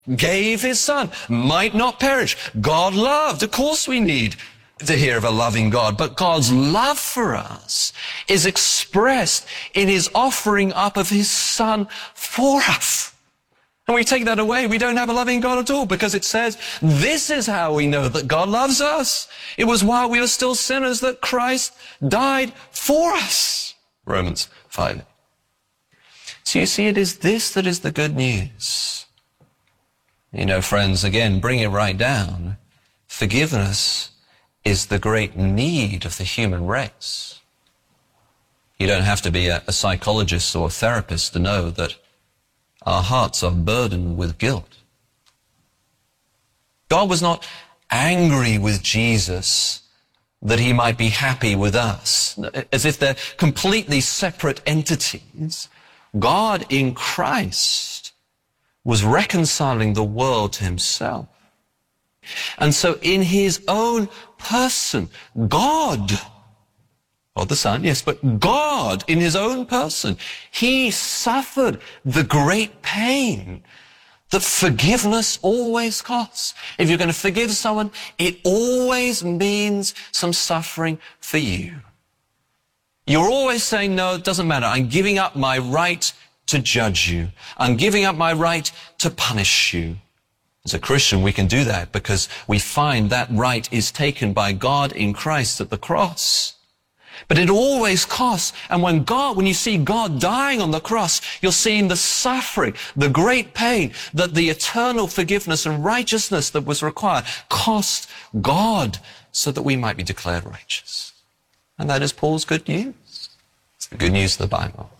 gave his son, might not perish. God loved. Of course we need to hear of a loving God, but God's love for us is expressed in his offering up of his son for us. And we take that away, we don't have a loving God at all, because it says, this is how we know that God loves us. It was while we were still sinners that Christ died for us. Romans 5. So you see, it is this that is the good news. You know, friends, again, bring it right down. Forgiveness is the great need of the human race. You don't have to be a psychologist or a therapist to know that our hearts are burdened with guilt. God was not angry with Jesus that he might be happy with us, as if they're completely separate entities. God in Christ was reconciling the world to himself. And so in his own person, God the Son, yes, but God in his own person, he suffered the great pain that forgiveness always costs. If you're going to forgive someone, it always means some suffering for you. You're always saying, no, it doesn't matter. I'm giving up my right to judge you. I'm giving up my right to punish you. As a Christian, we can do that because we find that right is taken by God in Christ at the cross. But it always costs. And when you see God dying on the cross, you're seeing the suffering, the great pain that the eternal forgiveness and righteousness that was required cost God so that we might be declared righteous. And that is Paul's good news. It's the good news of the Bible.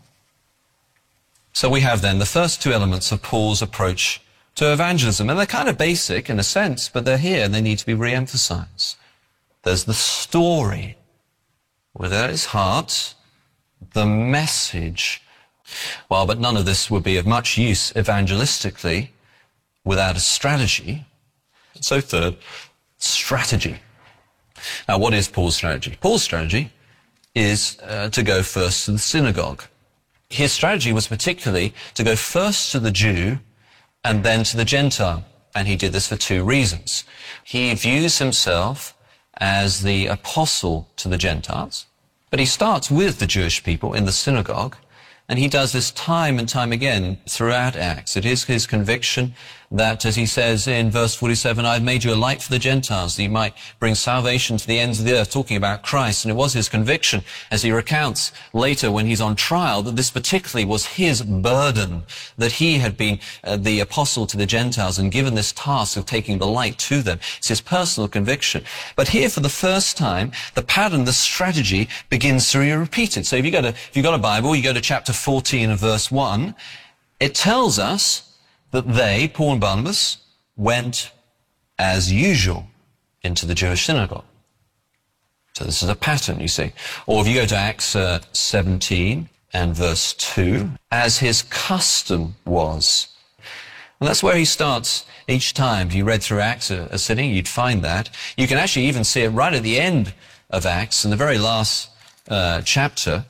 So we have then the first two elements of Paul's approach to evangelism. And they're kind of basic in a sense, but they're here and they need to be re-emphasized. There's the story. Without his heart, the message. Well, but none of this would be of much use evangelistically without a strategy. So third, strategy. Now, what is Paul's strategy? Paul's strategy is to go first to the synagogue. His strategy was particularly to go first to the Jew and then to the Gentile. And he did this for two reasons. He views himself as the apostle to the Gentiles, but he starts with the Jewish people in the synagogue, and he does this time and time again throughout Acts. It is his conviction that, as he says in verse 47, I've made you a light for the Gentiles, that you might bring salvation to the ends of the earth, talking about Christ. And it was his conviction, as he recounts later when he's on trial, that this particularly was his burden, that he had been the apostle to the Gentiles and given this task of taking the light to them. It's his personal conviction. But here, for the first time, the pattern, the strategy begins to be repeated. So if you've got a Bible, you go to chapter 14 and verse 1, it tells us that they, Paul and Barnabas, went as usual into the Jewish synagogue. So this is a pattern, you see. Or if you go to Acts 17 and verse 2, as his custom was. And that's where he starts each time. If you read through Acts a sitting, you'd find that. You can actually even see it right at the end of Acts, in the very last chapter,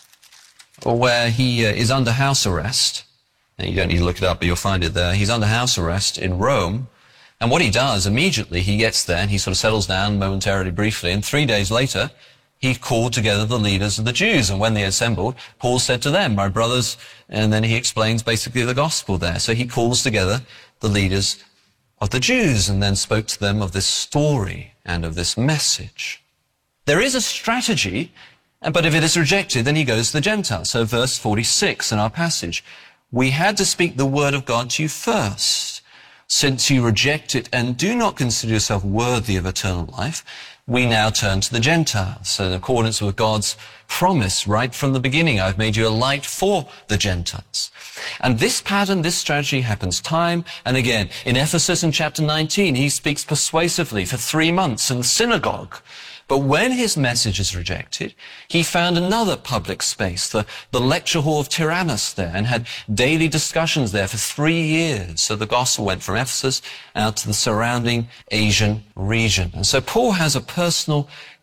where he is under house arrest. You don't need to look it up, but you'll find it there. He's under house arrest in Rome. And what he does, immediately he gets there and he sort of settles down momentarily, briefly. And 3 days later, he called together the leaders of the Jews. And when they assembled, Paul said to them, my brothers, and then he explains basically the gospel there. So he calls together the leaders of the Jews and then spoke to them of this story and of this message. There is a strategy, but if it is rejected, then he goes to the Gentiles. So verse 46 in our passage. We had to speak the word of God to you first. Since you reject it and do not consider yourself worthy of eternal life, we now turn to the Gentiles. So in accordance with God's promise right from the beginning, I've made you a light for the Gentiles. And this pattern, this strategy happens time and again. In Ephesus in chapter 19, he speaks persuasively for 3 months in the synagogue. But when his message is rejected, he found another public space, the lecture hall of Tyrannus there, and had daily discussions there for 3 years. So the gospel went from Ephesus out to the surrounding Asian region. And so Paul has a personal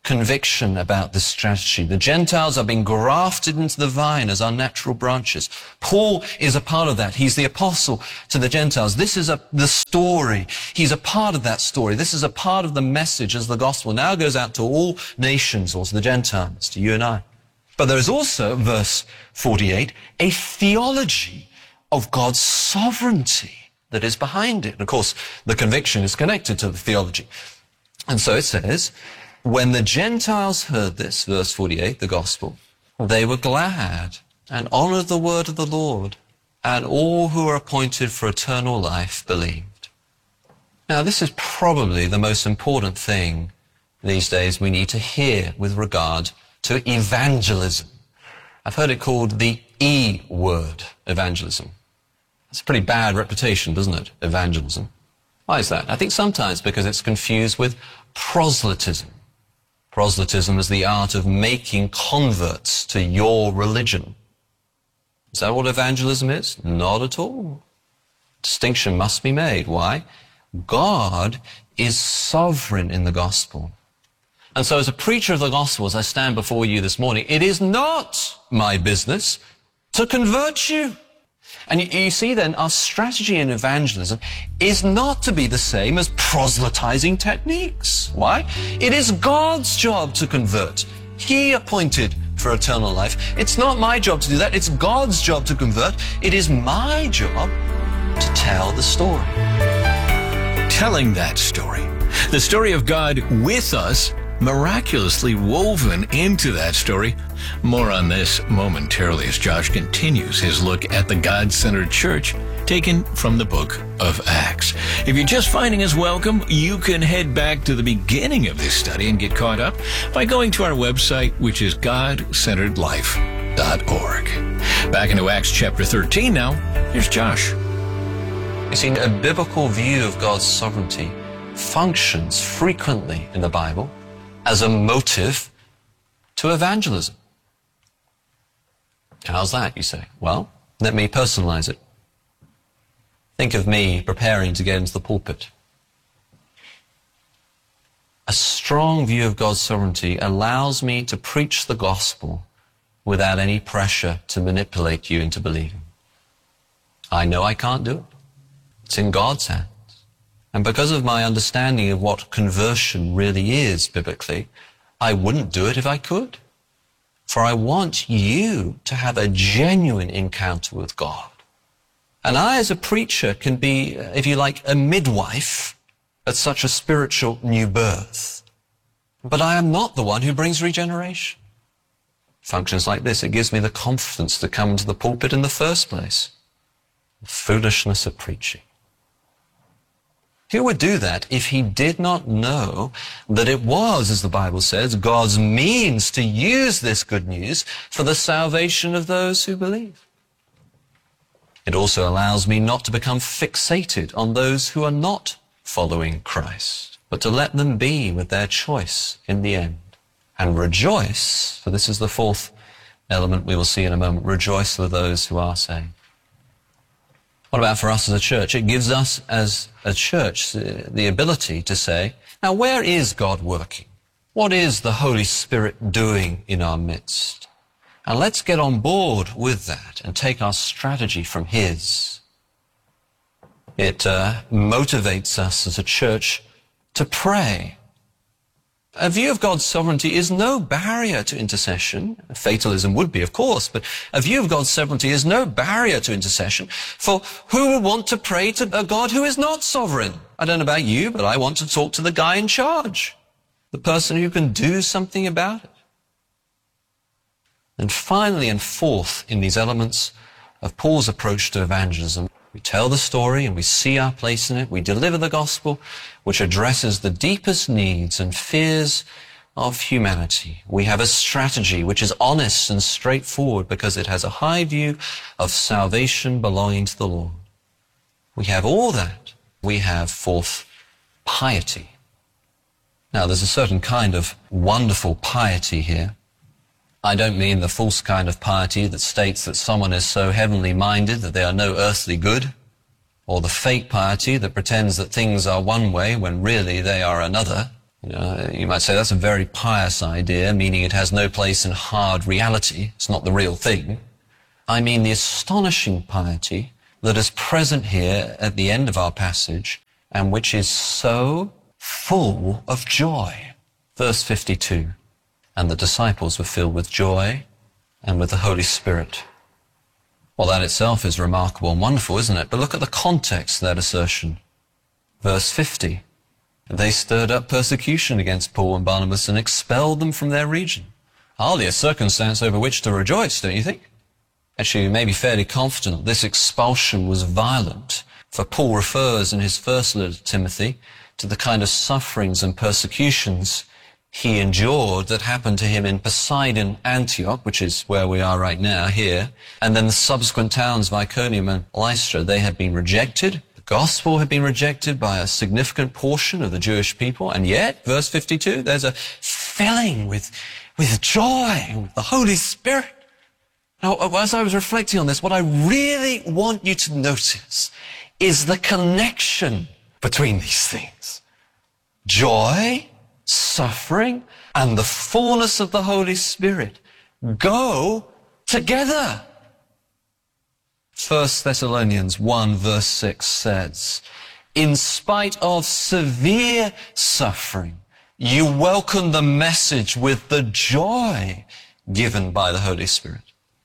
conviction about this strategy. The Gentiles are being grafted into the vine as our natural branches. Paul is a part of that. He's the apostle to the Gentiles. This is the story. He's a part of that story. This is a part of the message as the gospel now goes out to all nations, or to the Gentiles, to you and I. But there is also, verse 48, a theology of God's sovereignty that is behind it. And of course, the conviction is connected to the theology. And so it says, when the Gentiles heard this, verse 48, the gospel, they were glad and honored the word of the Lord, and all who were appointed for eternal life believed. Now, this is probably the most important thing these days we need to hear with regard to evangelism. I've heard it called the E word, evangelism. It's a pretty bad reputation, doesn't it, evangelism? Why is that? I think sometimes because it's confused with proselytism. Proselytism is the art of making converts to your religion. Is that what evangelism is? Not at all. Distinction must be made. Why? God is sovereign in the gospel. And so as a preacher of the gospel, as I stand before you this morning, it is not my business to convert you. And you see then, our strategy in evangelism is not to be the same as proselytizing techniques. Why? It is God's job to convert. He appointed for eternal life. It's not my job to do that. It's God's job to convert. It is my job to tell the story. Telling that story. The story of God with us, miraculously woven into that story. More on this momentarily as Josh continues his look at the God-centered church taken from the book of Acts. If you're just finding us, welcome. You can head back to the beginning of this study and get caught up by going to our website, which is godcenteredlife.org. Back into Acts chapter 13 now. Here's Josh. You see, a biblical view of God's sovereignty functions frequently in the Bible as a motive to evangelism. How's that, you say? Well, let me personalize it. Think of me preparing to get into the pulpit. A strong view of God's sovereignty allows me to preach the gospel without any pressure to manipulate you into believing. I know I can't do it. It's in God's hands. And because of my understanding of what conversion really is biblically, I wouldn't do it if I could. For I want you to have a genuine encounter with God. And I, as a preacher, can be, if you like, a midwife at such a spiritual new birth. But I am not the one who brings regeneration. Functions like this, it gives me the confidence to come to the pulpit in the first place. The foolishness of preaching. Who would do that if he did not know that it was, as the Bible says, God's means to use this good news for the salvation of those who believe? It also allows me not to become fixated on those who are not following Christ, but to let them be with their choice in the end. And rejoice, for this is the fourth element we will see in a moment, rejoice with those who are saved. What about for us as a church? It gives us as a church the ability to say, now where is God working? What is the Holy Spirit doing in our midst? And let's get on board with that and take our strategy from His. It motivates us as a church to pray. A view of God's sovereignty is no barrier to intercession. Fatalism would be, of course, but a view of God's sovereignty is no barrier to intercession. For who would want to pray to a God who is not sovereign? I don't know about you, but I want to talk to the guy in charge, the person who can do something about it. And finally and fourth in these elements of Paul's approach to evangelism, we tell the story and we see our place in it. We deliver the gospel, which addresses the deepest needs and fears of humanity. We have a strategy which is honest and straightforward because it has a high view of salvation belonging to the Lord. We have all that. We have, fourth, piety. Now, there's a certain kind of wonderful piety here. I don't mean the false kind of piety that states that someone is so heavenly minded that they are no earthly good, or the fake piety that pretends that things are one way when really they are another. You might say that's a very pious idea, meaning it has no place in hard reality. It's not the real thing. I mean the astonishing piety that is present here at the end of our passage and which is so full of joy. Verse 52, and the disciples were filled with joy and with the Holy Spirit. Well, that itself is remarkable and wonderful, isn't it? But look at the context of that assertion. Verse 50, they stirred up persecution against Paul and Barnabas and expelled them from their region. Hardly a circumstance over which to rejoice, don't you think? Actually, you may be fairly confident this expulsion was violent, for Paul refers in his first letter to Timothy to the kind of sufferings and persecutions he endured that happened to him in Poseidon, Antioch, which is where we are right now, here, and then the subsequent towns of Iconium and Lystra. They had been rejected. The gospel had been rejected by a significant portion of the Jewish people, and yet, verse 52, there's a filling with joy, with the Holy Spirit. Now, as I was reflecting on this, what I really want you to notice is the connection between these things. Joy, suffering, and the fullness of the Holy Spirit go together. 1 Thessalonians 1 verse 6 says, in spite of severe suffering, you welcome the message with the joy given by the Holy Spirit.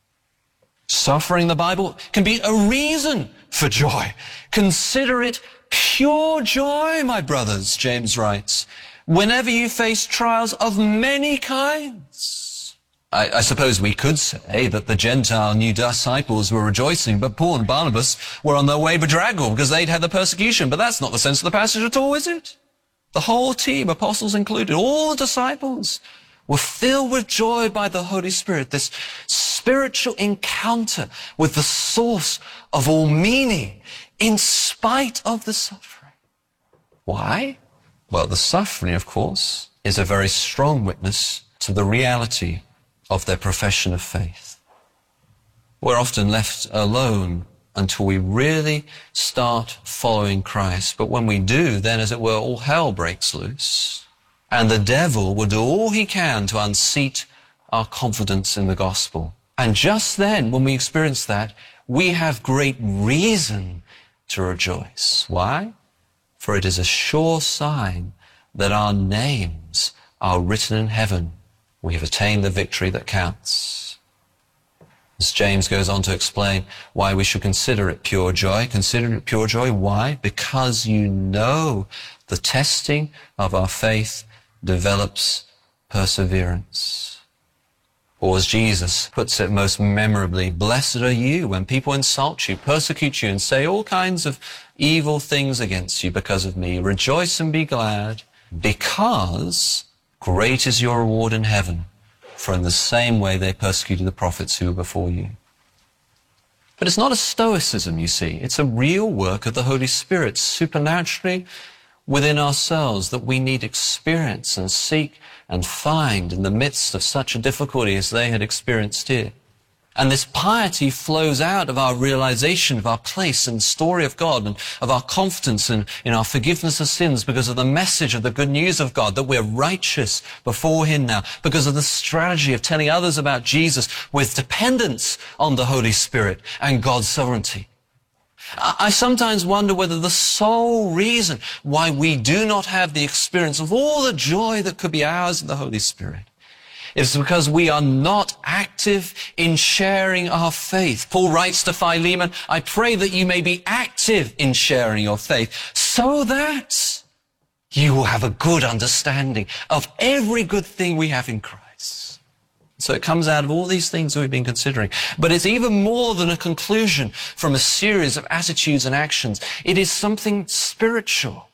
Suffering, the Bible, can be a reason for joy. Consider it pure joy, my brothers, James writes, whenever you face trials of many kinds. I suppose we could say that the Gentile new disciples were rejoicing, but Paul and Barnabas were on their way bedraggled because they'd had the persecution. But that's not the sense of the passage at all, is it? The whole team, apostles included, all the disciples, were filled with joy by the Holy Spirit, this spiritual encounter with the source of all meaning in spite of the suffering. Why? Well, the suffering, of course, is a very strong witness to the reality of their profession of faith. We're often left alone until we really start following Christ. But when we do, then, as it were, all hell breaks loose. And the devil will do all he can to unseat our confidence in the gospel. And just then, when we experience that, we have great reason to rejoice. Why? For it is a sure sign that our names are written in heaven. We have attained the victory that counts. As James goes on to explain why we should consider it pure joy. Consider it pure joy. Why? Because you know the testing of our faith develops perseverance. Or as Jesus puts it most memorably, blessed are you when people insult you, persecute you, and say all kinds of evil things against you because of me. Rejoice and be glad, because great is your reward in heaven, for in the same way they persecuted the prophets who were before you. But it's not a stoicism, you see. It's a real work of the Holy Spirit, supernaturally within ourselves, that we need experience and seek and find in the midst of such a difficulty as they had experienced here. And this piety flows out of our realization of our place in the story of God and of our confidence in our forgiveness of sins because of the message of the good news of God, that we're righteous before Him now, because of the strategy of telling others about Jesus with dependence on the Holy Spirit and God's sovereignty. I sometimes wonder whether the sole reason why we do not have the experience of all the joy that could be ours in the Holy Spirit is because we are not active in sharing our faith. Paul writes to Philemon, I pray that you may be active in sharing your faith so that you will have a good understanding of every good thing we have in Christ. So it comes out of all these things that we've been considering. But it's even more than a conclusion from a series of attitudes and actions. It is something spiritual.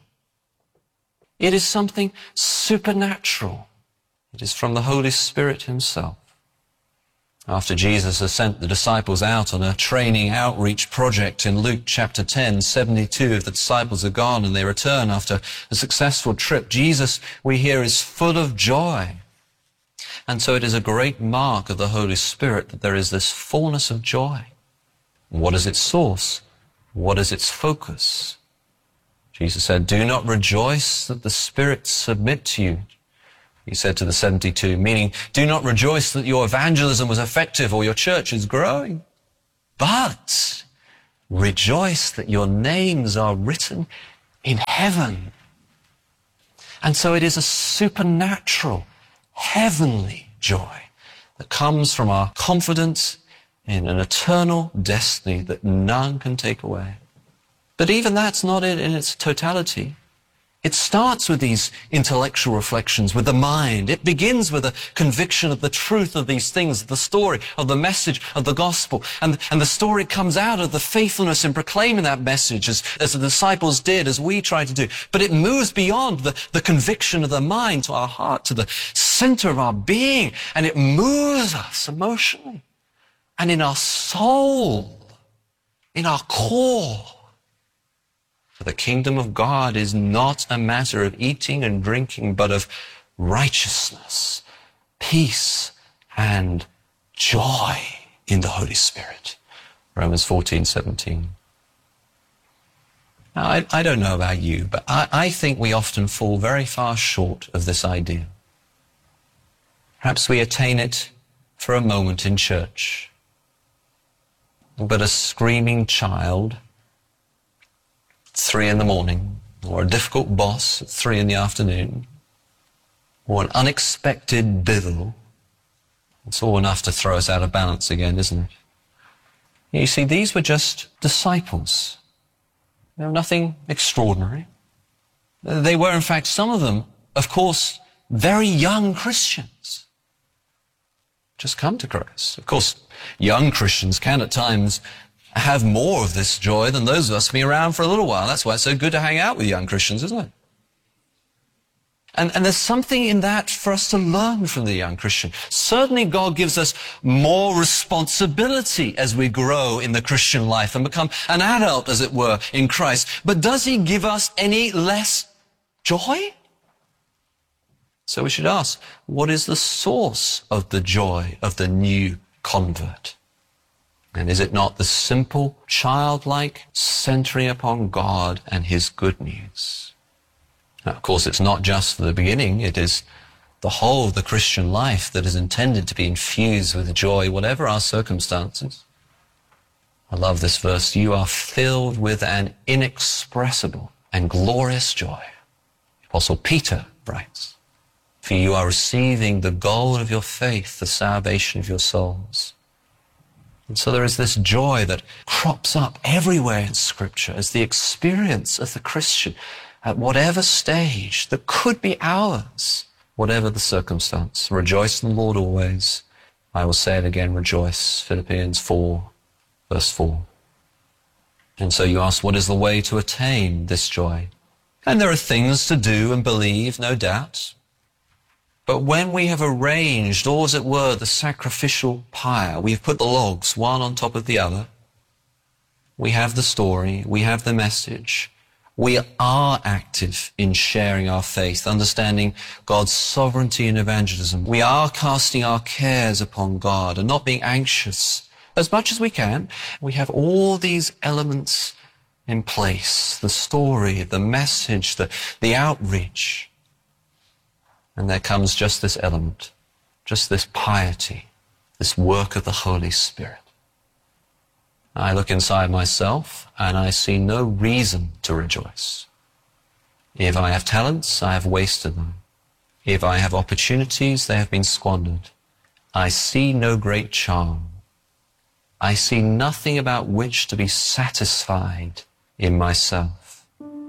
It is something supernatural. It is from the Holy Spirit Himself. After Jesus has sent the disciples out on a training outreach project in Luke chapter 10, 72 of the disciples are gone and they return after a successful trip. Jesus, we hear, is full of joy. And so it is a great mark of the Holy Spirit that there is this fullness of joy. What is its source? What is its focus? Jesus said, do not rejoice that the spirits submit to you. He said to the 72, meaning, do not rejoice that your evangelism was effective or your church is growing, but rejoice that your names are written in heaven. And so it is a supernatural, heavenly joy that comes from our confidence in an eternal destiny that none can take away. But even that's not it in its totality. It starts with these intellectual reflections, with the mind. It begins with a conviction of the truth of these things, the story of the message of the gospel. And the story comes out of the faithfulness in proclaiming that message, as the disciples did, as we try to do. But it moves beyond the conviction of the mind to our heart, to the center of our being. And it moves us emotionally and in our soul, in our core. For the kingdom of God is not a matter of eating and drinking, but of righteousness, peace, and joy in the Holy Spirit. Romans 14:17. Now, I don't know about you, but I think we often fall very far short of this idea. Perhaps we attain it for a moment in church. But a screaming child 3 a.m, or a difficult boss at 3 p.m, or an unexpected bill, it's all enough to throw us out of balance again, isn't it? You see, these were just disciples. They were nothing extraordinary. They were, in fact, some of them, of course, very young Christians. Just come to Christ. Of course, young Christians can at times have more of this joy than those of us being around for a little while. That's why it's so good to hang out with young Christians, isn't it? And there's something in that for us to learn from the young Christian. Certainly God gives us more responsibility as we grow in the Christian life and become an adult, as it were, in Christ. But does he give us any less joy? So we should ask, what is the source of the joy of the new convert? And is it not the simple, childlike centering upon God and his good news? Now, of course, it's not just for the beginning. It is the whole of the Christian life that is intended to be infused with joy, whatever our circumstances. I love this verse. You are filled with an inexpressible and glorious joy. Apostle Peter writes, for you are receiving the goal of your faith, the salvation of your souls. And so there is this joy that crops up everywhere in Scripture as the experience of the Christian at whatever stage that could be ours, whatever the circumstance. Rejoice in the Lord always. I will say it again, rejoice. Philippians 4, verse 4. And so you ask, what is the way to attain this joy? And there are things to do and believe, no doubt. But when we have arranged, or as it were, the sacrificial pyre, we've put the logs one on top of the other, we have the story, we have the message, we are active in sharing our faith, understanding God's sovereignty in evangelism. We are casting our cares upon God and not being anxious as much as we can. We have all these elements in place, the story, the message, the outreach. And there comes just this element, just this piety, this work of the Holy Spirit. I look inside myself and I see no reason to rejoice. If I have talents, I have wasted them. If I have opportunities, they have been squandered. I see no great charm. I see nothing about which to be satisfied in myself.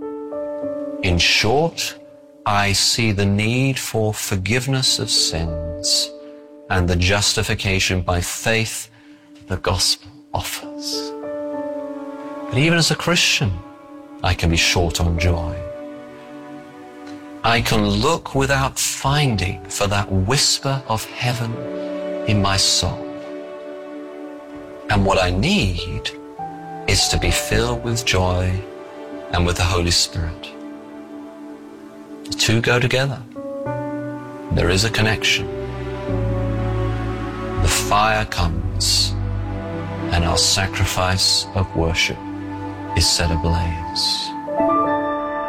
In short, I see the need for forgiveness of sins and the justification by faith the gospel offers. But even as a Christian, I can be short on joy. I can look without finding for that whisper of heaven in my soul. And what I need is to be filled with joy and with the Holy Spirit. The two go together. There is a connection. The fire comes, and our sacrifice of worship is set ablaze.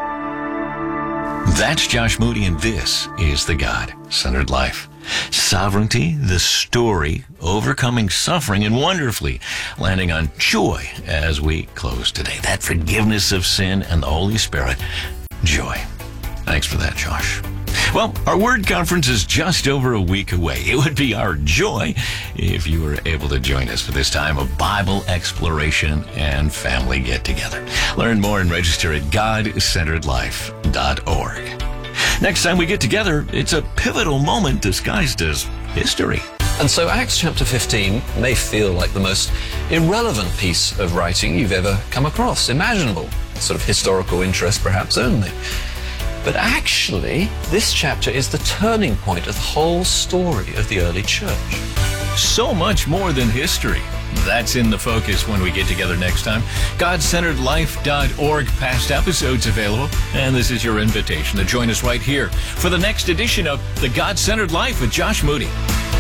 That's Josh Moody, and this is The God-Centered Life. Sovereignty, the story, overcoming suffering, and wonderfully landing on joy as we close today. That forgiveness of sin and the Holy Spirit, joy. Thanks for that, Josh. Well, our Word Conference is just over a week away. It would be our joy if you were able to join us for this time of Bible exploration and family get-together. Learn more and register at godcenteredlife.org. Next time we get together, it's a pivotal moment disguised as history. And so Acts chapter 15 may feel like the most irrelevant piece of writing you've ever come across, imaginable, sort of historical interest perhaps only. But actually, this chapter is the turning point of the whole story of the early church. So much more than history. That's in the focus when we get together next time. GodCenteredLife.org, past episodes available. And this is your invitation to join us right here for the next edition of The God-Centered Life with Josh Moody.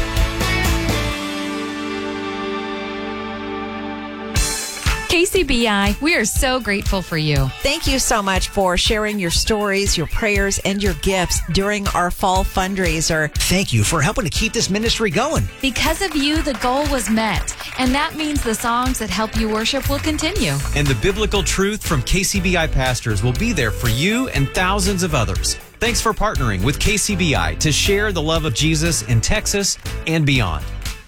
KCBI, we are so grateful for you. Thank you so much for sharing your stories, your prayers, and your gifts during our fall fundraiser. Thank you for helping to keep this ministry going. Because of you, the goal was met. And that means the songs that help you worship will continue. And the biblical truth from KCBI pastors will be there for you and thousands of others. Thanks for partnering with KCBI to share the love of Jesus in Texas and beyond.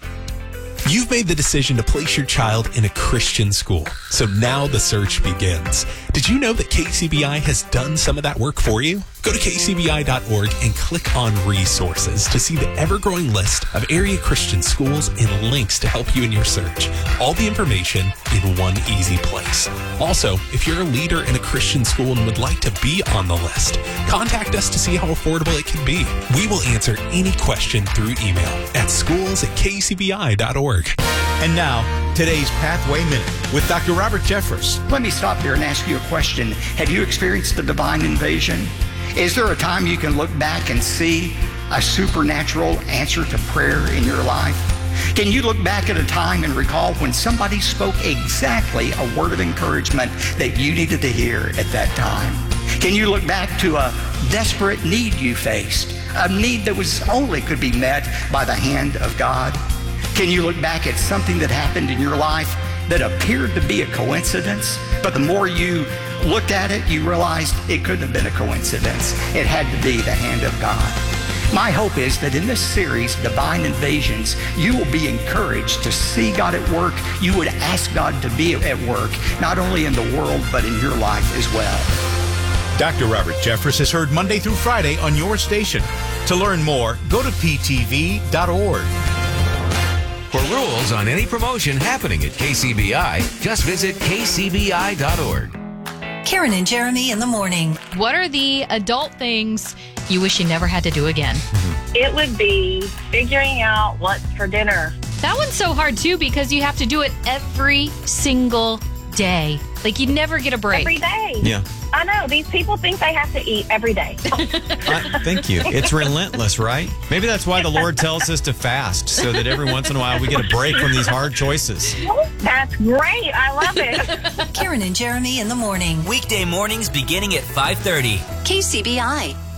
You've made the decision to place your child in a Christian school, so now the search begins. Did you know that KCBI has done some of that work for you? Go to kcbi.org and click on resources to see the ever-growing list of area Christian schools and links to help you in your search. All the information in one easy place. Also, if you're a leader in a Christian school and would like to be on the list, contact us to see how affordable it can be. We will answer any question through email at schools@kcbi.org. And now, today's Pathway Minute with Dr. Robert Jeffress. Let me stop here and ask you a question. Have you experienced the divine invasion? Is there a time you can look back and see a supernatural answer to prayer in your life? Can you look back at a time and recall when somebody spoke exactly a word of encouragement that you needed to hear at that time? Can you look back to a desperate need you faced, a need that could be met by the hand of God? Can you look back at something that happened in your life that appeared to be a coincidence, but the more you looked at it, you realized it couldn't have been a coincidence. It had to be the hand of God. My hope is that in this series, Divine Invasions, you will be encouraged to see God at work. You would ask God to be at work, not only in the world, but in your life as well. Dr. Robert Jeffress is heard Monday through Friday on your station. To learn more, go to ptv.org. For rules on any promotion happening at KCBI, just visit kcbi.org. Karen and Jeremy in the morning. What are the adult things you wish you never had to do again? It would be figuring out what's for dinner. That one's so hard, too, because you have to do it every single day. Like, you never get a break. Every day. Yeah. I know. These people think they have to eat every day. Thank you. It's relentless, right? Maybe that's why the Lord tells us to fast, so that every once in a while we get a break from these hard choices. That's great. I love it. Karen and Jeremy in the morning. Weekday mornings beginning at 5:30. KCBI.